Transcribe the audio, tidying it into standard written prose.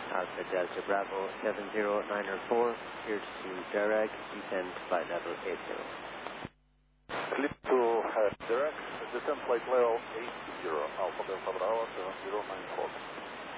Alpha Delta Bravo 70904, here to direct, descent flight level 80. Clear to direct, descent flight level 80, Alpha Delta Bravo 7094.